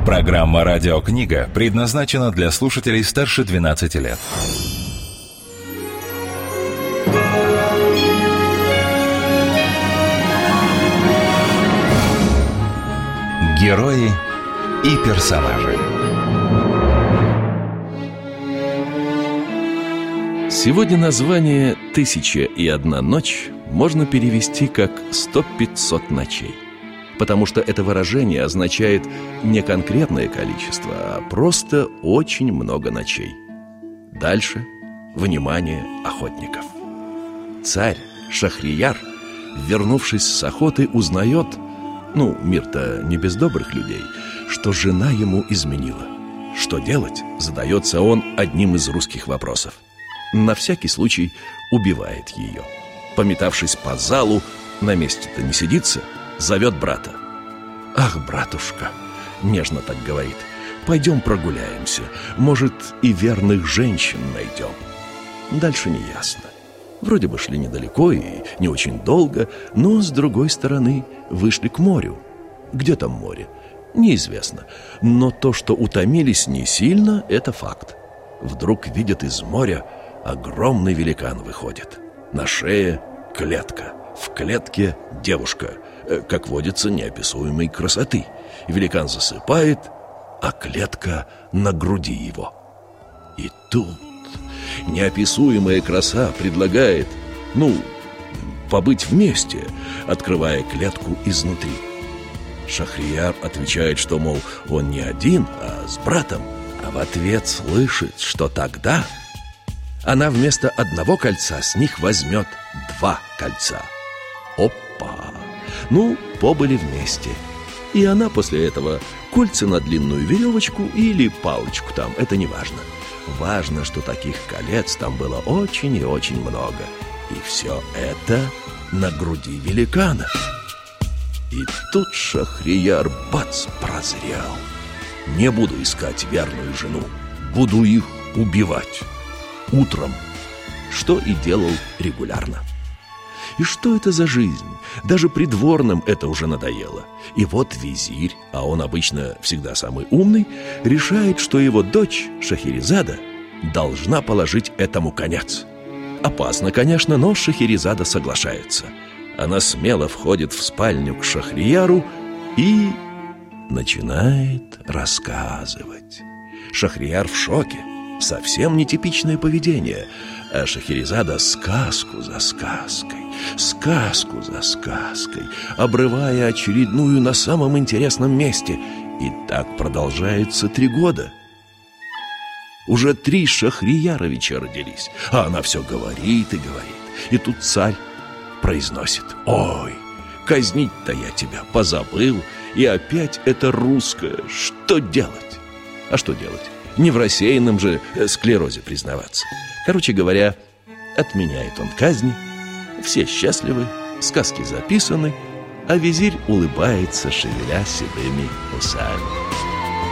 Программа «Радиокнига» предназначена для слушателей старше 12 лет. Герои и персонажи. Сегодня название «1001 ночь» можно перевести как «100-500 ночей», потому что это выражение означает не конкретное количество, а просто очень много ночей. Дальше внимание охотников. Царь Шахрияр, вернувшись с охоты, узнает, мир-то не без добрых людей, что жена ему изменила. Что делать, задается он одним из русских вопросов. На всякий случай убивает ее. Пометавшись по залу, на месте-то не сидится, зовет брата. «Ах, братушка!» — нежно так говорит. «Пойдем прогуляемся. Может, и верных женщин найдем». Дальше не ясно. Вроде бы шли недалеко и не очень долго, но, с другой стороны, вышли к морю. Где там море? Неизвестно. Но то, что утомились не сильно, это факт. Вдруг видят из моря огромный великан выходит. На шее клетка. В клетке девушка, как водится, неописуемой красоты. Великан засыпает, а клетка на груди его. И тут неописуемая краса предлагает, побыть вместе, открывая клетку изнутри. Шахрияр отвечает, что, мол, он не один, а с братом. А в ответ слышит, что тогда она вместо одного кольца с них возьмет 2 кольца. Опа! Побыли вместе. И она после этого кольца на длинную веревочку или палочку там, это не важно. Важно, что таких колец там было очень и очень много. И все это на груди великана. И тут Шахрияр прозрел. Не буду искать верную жену, буду их убивать. Утром, что и делал регулярно. И что это за жизнь? Даже придворным это уже надоело. И вот визирь, а он обычно всегда самый умный, решает, что его дочь Шахерезада должна положить этому конец. Опасно, конечно, но Шахерезада соглашается. Она смело входит в спальню к Шахрияру и начинает рассказывать. Шахрияр в шоке. Совсем нетипичное поведение. А Шахерезада сказку за сказкой, обрывая очередную на самом интересном месте. И так продолжается 3 года. Уже 3 Шахрияровича родились, а она все говорит и говорит. И тут царь произносит: «Ой, казнить-то я тебя позабыл, и опять это русское. Что делать?» А что делать? Не в рассеянном же склерозе признаваться. Короче говоря, отменяет он казни, все счастливы, сказки записаны, а визирь улыбается, шевеля седыми усами.